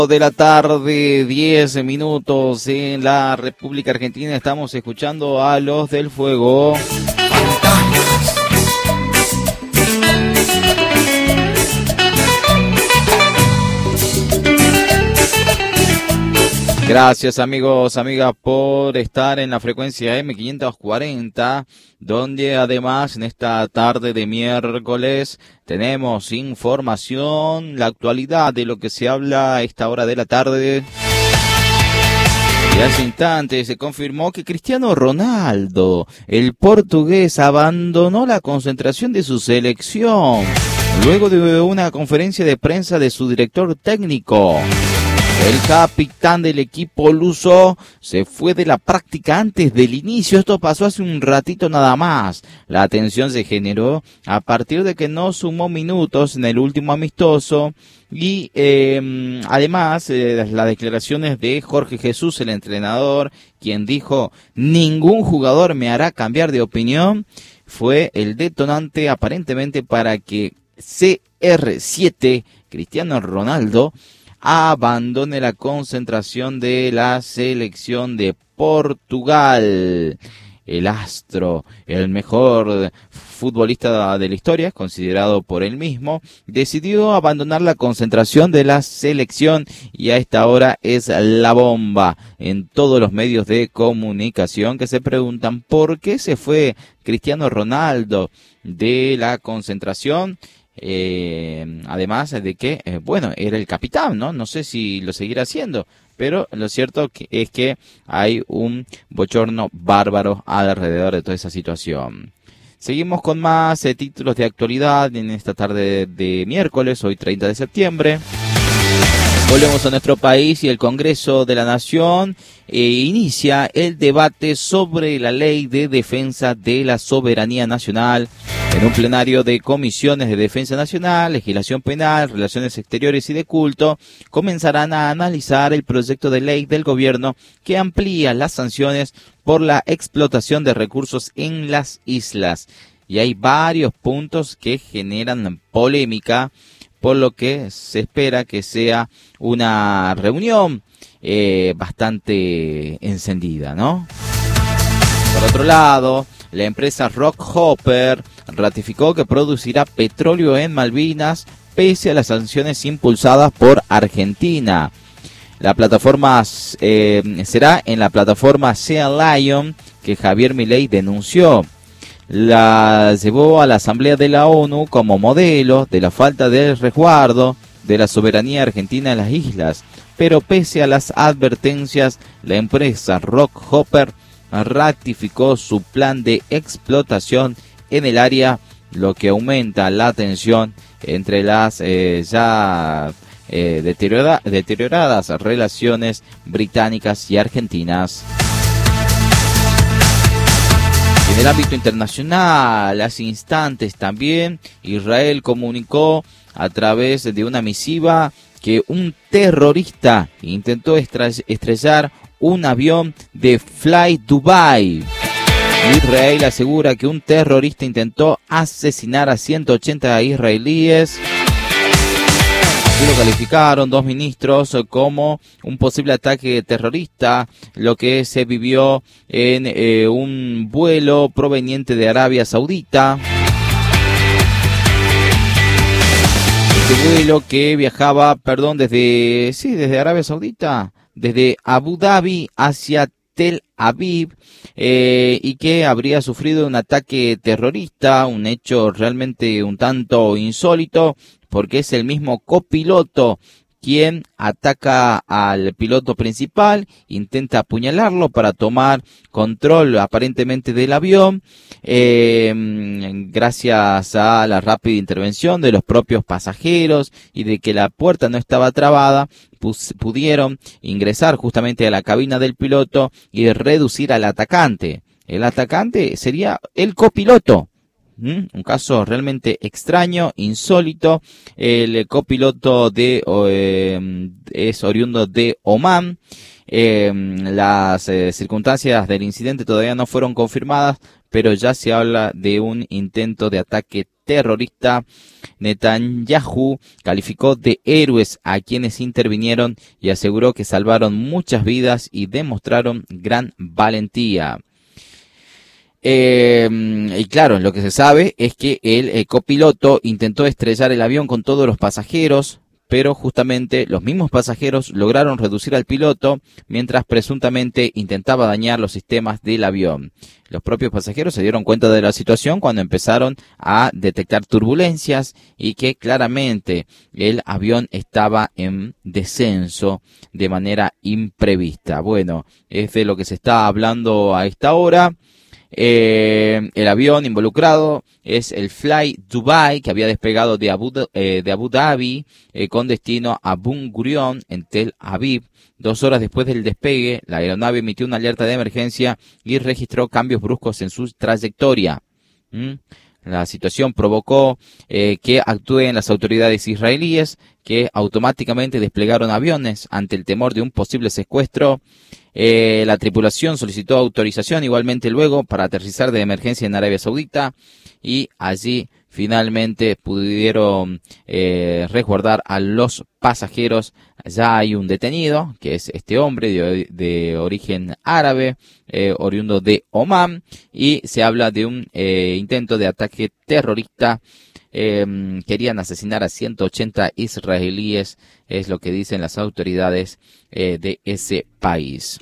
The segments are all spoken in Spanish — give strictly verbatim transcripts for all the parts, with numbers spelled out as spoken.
De la tarde, diez minutos en la República Argentina. Estamos escuchando a Los del Fuego. Gracias amigos, amigas por estar en la frecuencia eme quinientos cuarenta, donde además en esta tarde de miércoles tenemos información, la actualidad de lo que se habla a esta hora de la tarde. Y hace instantes se confirmó que Cristiano Ronaldo, el portugués, abandonó la concentración de su selección luego de una conferencia de prensa de su director técnico. El capitán del equipo luso se fue de la práctica antes del inicio. Esto pasó hace un ratito nada más. La tensión se generó a partir de que no sumó minutos en el último amistoso. Y eh, además eh, las declaraciones de Jorge Jesús, el entrenador, quien dijo: ningún jugador me hará cambiar de opinión, fue el detonante aparentemente para que ce erre siete, Cristiano Ronaldo, abandone la concentración de la selección de Portugal. El astro, el mejor futbolista de la historia, considerado por él mismo, decidió abandonar la concentración de la selección y a esta hora es la bomba en todos los medios de comunicación que se preguntan por qué se fue Cristiano Ronaldo de la concentración. Eh, además de que, eh, bueno, era el capitán, ¿no? No sé si lo seguirá haciendo, pero lo cierto que es que hay un bochorno bárbaro alrededor de toda esa situación. Seguimos con más eh, títulos de actualidad en esta tarde de, de miércoles, hoy treinta de septiembre. Volvemos a nuestro país y el Congreso de la Nación eh, inicia el debate sobre la Ley de Defensa de la Soberanía Nacional. En un plenario de comisiones de Defensa Nacional, Legislación Penal, Relaciones Exteriores y de Culto, comenzarán a analizar el proyecto de ley del gobierno que amplía las sanciones por la explotación de recursos en las islas. Y hay varios puntos que generan polémica, por lo que se espera que sea una reunión eh, bastante encendida, ¿no? Por otro lado, la empresa Rockhopper ratificó que producirá petróleo en Malvinas pese a las sanciones impulsadas por Argentina. La plataforma eh, será en la plataforma Sea Lion que Javier Milei denunció. La llevó a la Asamblea de la ONU como modelo de la falta de resguardo de la soberanía argentina en las islas. Pero pese a las advertencias, la empresa Rockhopper ratificó su plan de explotación en el área, lo que aumenta la tensión entre las eh, ya eh, deteriora, deterioradas relaciones británicas y argentinas. En el ámbito internacional, hace instantes también, Israel comunicó a través de una misiva que un terrorista intentó estrellar un avión de Fly Dubai. Israel asegura que un terrorista intentó asesinar a ciento ochenta israelíes. Así lo calificaron dos ministros como un posible ataque terrorista, lo que se vivió en eh, un vuelo proveniente de Arabia Saudita. Este vuelo que viajaba, perdón, desde, sí, desde Arabia Saudita, desde Abu Dhabi hacia Tel Aviv, eh, y que habría sufrido un ataque terrorista, un hecho realmente un tanto insólito, porque es el mismo copiloto quien ataca al piloto principal, intenta apuñalarlo para tomar control aparentemente del avión, eh, gracias a la rápida intervención de los propios pasajeros y de que la puerta no estaba trabada, pus, pudieron ingresar justamente a la cabina del piloto y reducir al atacante. El atacante sería el copiloto. ¿Mm? Un caso realmente extraño, insólito. El copiloto de eh, es oriundo de Omán. Eh, las eh, circunstancias del incidente todavía no fueron confirmadas, pero ya se habla de un intento de ataque terrorista. Netanyahu calificó de héroes a quienes intervinieron y aseguró que salvaron muchas vidas y demostraron gran valentía. Eh, y claro, lo que se sabe es que el, el copiloto intentó estrellar el avión con todos los pasajeros, pero justamente los mismos pasajeros lograron reducir al piloto mientras presuntamente intentaba dañar los sistemas del avión. Los propios pasajeros se dieron cuenta de la situación cuando empezaron a detectar turbulencias y que claramente el avión estaba en descenso de manera imprevista. Bueno, es de lo que se está hablando a esta hora. Eh, el avión involucrado es el Fly Dubai, que había despegado de Abu, eh, de Abu Dhabi eh, con destino a Ben Gurion en Tel Aviv. Dos horas después del despegue, la aeronave emitió una alerta de emergencia y registró cambios bruscos en su trayectoria. ¿Mm? La situación provocó eh, que actúen las autoridades israelíes, que automáticamente desplegaron aviones ante el temor de un posible secuestro. Eh, la tripulación solicitó autorización igualmente luego para aterrizar de emergencia en Arabia Saudita y allí finalmente pudieron eh, resguardar a los pasajeros. Ya hay un detenido, que es este hombre de, de origen árabe, eh, oriundo de Omán, y se habla de un eh, intento de ataque terrorista. Eh, querían asesinar a ciento ochenta israelíes, es lo que dicen las autoridades eh, de ese país.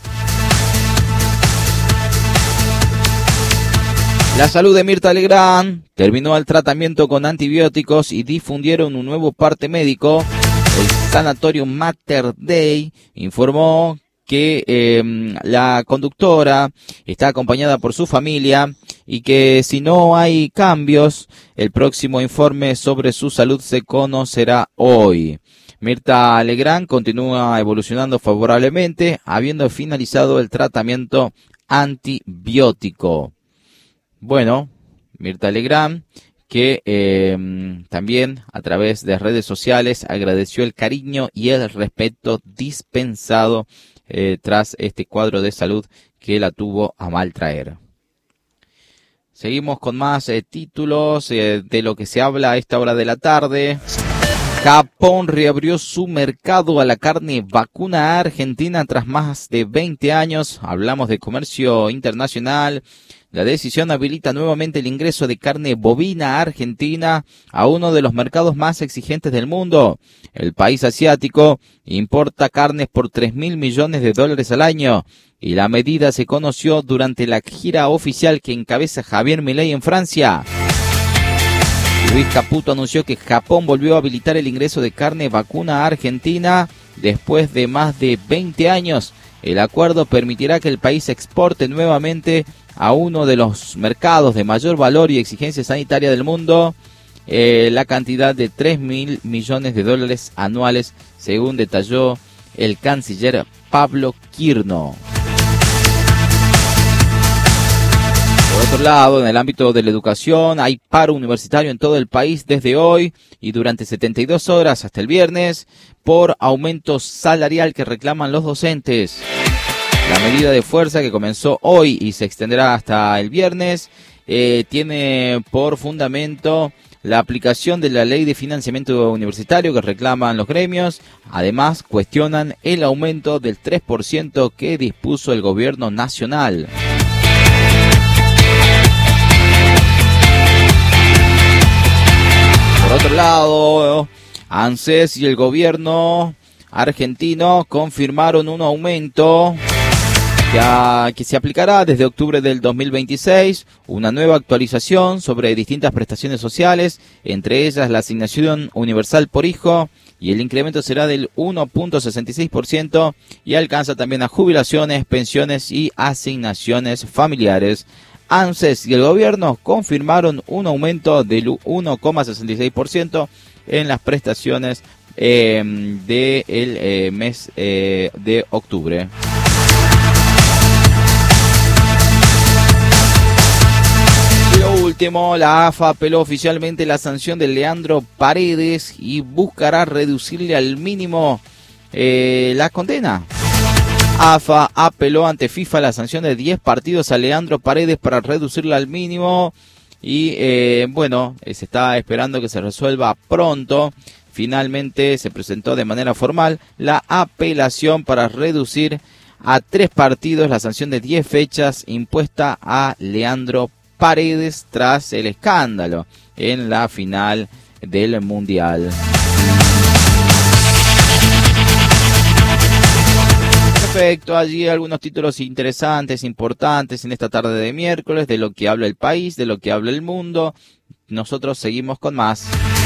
La salud de Mirta Legrand terminó el tratamiento con antibióticos y difundieron un nuevo parte médico. El Sanatorio Mater Dei informó que eh, la conductora está acompañada por su familia y que si no hay cambios, el próximo informe sobre su salud se conocerá hoy. Mirta Legrand continúa evolucionando favorablemente, habiendo finalizado el tratamiento antibiótico. Bueno, Mirta Legrand, que eh, también a través de redes sociales agradeció el cariño y el respeto dispensado Eh, tras este cuadro de salud que la tuvo a mal traer. Seguimos con más eh, títulos eh, de lo que se habla a esta hora de la tarde. Japón reabrió su mercado a la carne vacuna argentina tras más de veinte años. Hablamos de comercio internacional. La decisión habilita nuevamente el ingreso de carne bovina argentina a uno de los mercados más exigentes del mundo. El país asiático importa carnes por tres mil millones de dólares al año y la medida se conoció durante la gira oficial que encabeza Javier Milei en Francia. Luis Caputo anunció que Japón volvió a habilitar el ingreso de carne vacuna a Argentina después de más de veinte años. El acuerdo permitirá que el país exporte nuevamente a uno de los mercados de mayor valor y exigencia sanitaria del mundo eh, la cantidad de tres mil millones de dólares anuales, según detalló el canciller Pablo Quirno. Por otro lado, en el ámbito de la educación, hay paro universitario en todo el país desde hoy y durante setenta y dos horas hasta el viernes por aumento salarial que reclaman los docentes. La medida de fuerza que comenzó hoy y se extenderá hasta el viernes eh, tiene por fundamento la aplicación de la ley de financiamiento universitario que reclaman los gremios. Además, cuestionan el aumento del tres por ciento que dispuso el gobierno nacional. Por otro lado, ANSES y el gobierno argentino confirmaron un aumento ya que se aplicará desde octubre del dos mil veintiséis, una nueva actualización sobre distintas prestaciones sociales, entre ellas la asignación universal por hijo, y el incremento será del uno punto sesenta y seis por ciento y alcanza también a jubilaciones, pensiones y asignaciones familiares. ANSES y el gobierno confirmaron un aumento del uno coma sesenta y seis por ciento en las prestaciones eh, del eh, mes eh, de octubre. Último, la A F A apeló oficialmente la sanción de Leandro Paredes y buscará reducirle al mínimo eh, la condena. A F A apeló ante FIFA la sanción de diez partidos a Leandro Paredes para reducirla al mínimo y eh, bueno, se está esperando que se resuelva pronto. Finalmente se presentó de manera formal la apelación para reducir a tres partidos la sanción de diez fechas impuesta a Leandro Paredes tras el escándalo en la final del Mundial. Perfecto, allí algunos títulos interesantes, importantes en esta tarde de miércoles, de lo que habla el país, de lo que habla el mundo. Nosotros seguimos con más.